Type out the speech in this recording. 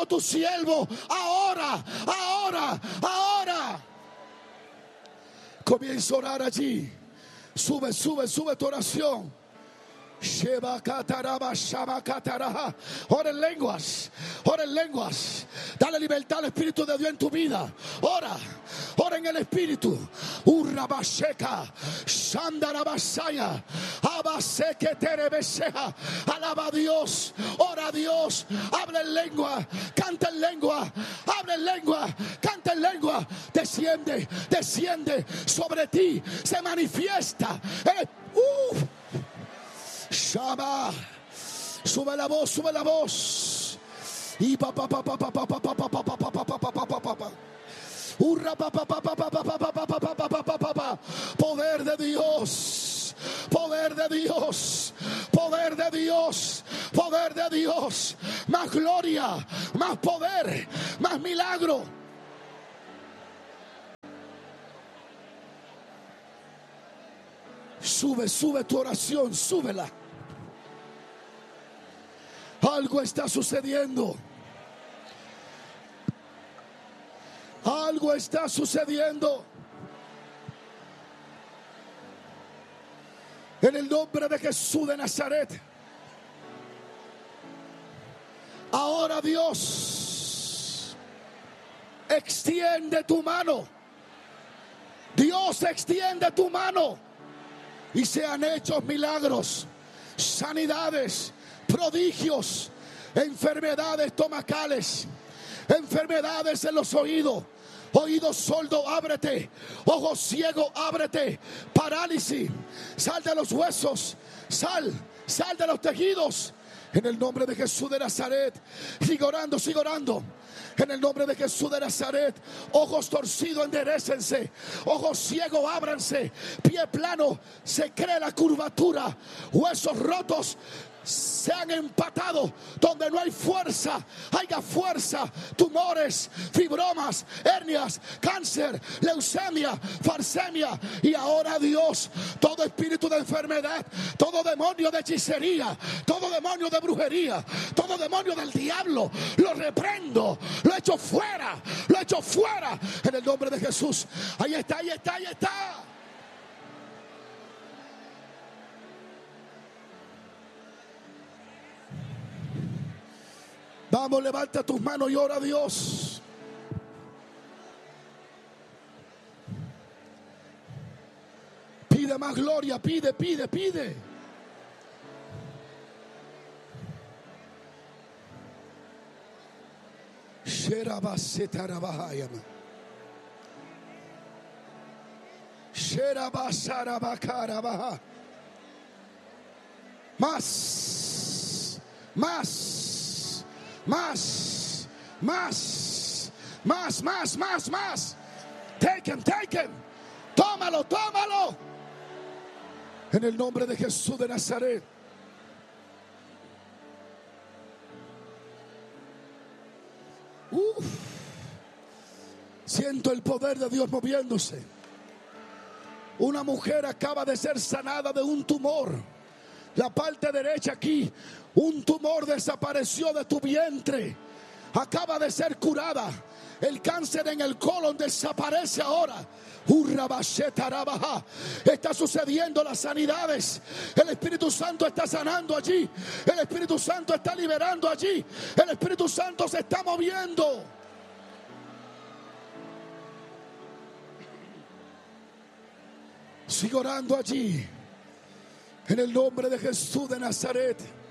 como tu siervo. Ahora, ahora, ahora. Comienza a orar allí. Sube, sube, sube tu oración. Ora en lenguas, ora en lenguas. Dale libertad al Espíritu de Dios en tu vida. Ora, ora en el Espíritu. Urrabasheka, Shandarabasaya, Abaseke Terebeseja. Alaba a Dios, ora a Dios, habla en lengua, canta en lengua, habla en lengua, canta en lengua. Desciende, desciende sobre ti, se manifiesta. Shaba, sube la voz, sube la voz. Y pa pa pa pa pa pa pa pa pa pa pa pa pa pa pa pa pa. Urra pa pa pa pa pa pa pa pa pa pa pa pa pa pa. Poder de Dios, poder de Dios, poder de Dios, poder de Dios. Más gloria, más poder, más milagro. Sube, sube tu oración, súbela. Algo está sucediendo. Algo está sucediendo. En el nombre de Jesús de Nazaret. Ahora Dios, extiende tu mano. Dios, extiende tu mano. Y sean hechos milagros, sanidades, prodigios, enfermedades estomacales, enfermedades en los oídos, oídos sordos, ábrete, ojos ciegos, ábrete, parálisis, sal de los huesos, sal de los tejidos. En el nombre de Jesús de Nazaret, sigue orando, sigue orando. En el nombre de Jesús de Nazaret, ojos torcidos enderécense, ojos ciegos ábranse, pie plano se cree la curvatura, huesos rotos sean empatados donde no hay fuerza, haya fuerza, tumores, fibromas, hernias, cáncer, leucemia, farsemia. Y ahora Dios, todo espíritu de enfermedad, todo demonio de hechicería, todo demonio de brujería, todo demonio del diablo, lo reprendo, lo echo fuera, lo echo fuera en el nombre de Jesús. Ahí está, ahí está, ahí está. Vamos, levanta tus manos y ora a Dios. Pide más gloria, pide, pide, pide. Más, más. Más, más, más, más, más, más. Take him, take him. Tómalo, tómalo. En el nombre de Jesús de Nazaret. Siento el poder de Dios moviéndose. Una mujer acaba de ser sanada de un tumor. La parte derecha aquí, un tumor desapareció de tu vientre. Acaba de ser curada. El cáncer en el colon desaparece ahora. Está sucediendo las sanidades. El Espíritu Santo está sanando allí. El Espíritu Santo está liberando allí. El Espíritu Santo se está moviendo. Sigue orando allí. En el nombre de Jesús de Nazaret.